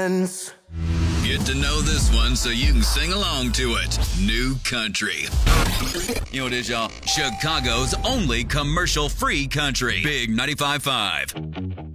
friends. Get to know this one so you can sing along to it. New Country. You know what it is, y'all? Chicago's only commercial-free country. Big 95.5.